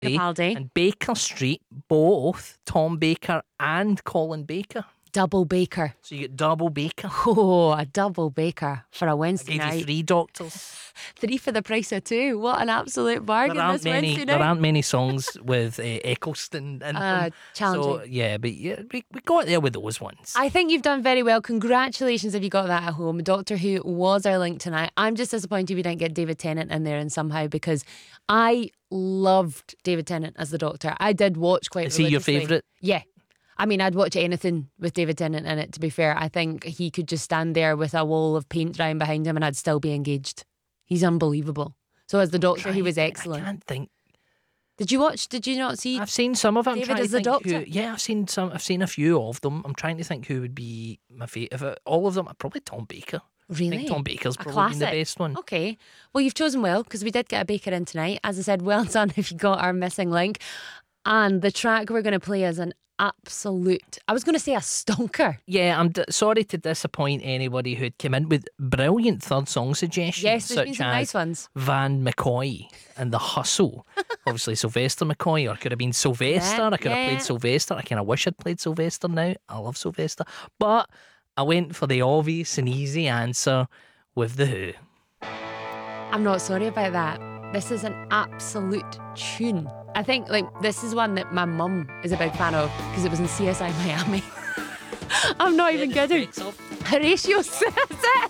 Capaldi. and Baker Street, both Tom Baker and Colin Baker. Double Baker. So you get double Baker. Oh, a double Baker for a I Wednesday gave you night. 3 doctors. 3 for the price of 2. What an absolute bargain this Wednesday There night. aren't many songs with Eccleston in them. Challenging. So yeah, but we got there with those ones. I think you've done very well. Congratulations if you got that at home. Doctor Who was our link tonight. I'm just disappointed we didn't get David Tennant in there and somehow, because I loved David Tennant as the Doctor. I did watch quite Is he your religiously. favourite? Yeah. I mean, I'd watch anything with David Tennant in it, to be fair. I think he could just stand there with a wall of paint drying behind him and I'd still be engaged. He's unbelievable. So as the Doctor, he was excellent. I can't think. Did you not see? I've seen some of it. I'm David trying to as the think Doctor? yeah, I've seen some. I've seen a few of them. I'm trying to think who would be my favourite. All of them, probably Tom Baker. I Really? think Tom Baker's A probably been the classic. best one. Okay. Well, you've chosen well, because we did get a Baker in tonight. As I said, well done if you got our missing link. And the track we're going to play is an absolute, I was going to say a stonker. Yeah, I'm sorry to disappoint anybody who'd come in with brilliant third song suggestions. Yes, there's been such some as nice ones. Van McCoy and The Hustle. Obviously Sylvester McCoy, or could have been Sylvester. Yeah, I could have yeah. played Sylvester. I kind of wish I'd played Sylvester now. I love Sylvester. But I went for the obvious and easy answer with The Who. I'm not sorry about that. This is an absolute tune. I think this is one that my mum is a big fan of because it was in CSI Miami. I'm not even kidding. Horatio says it.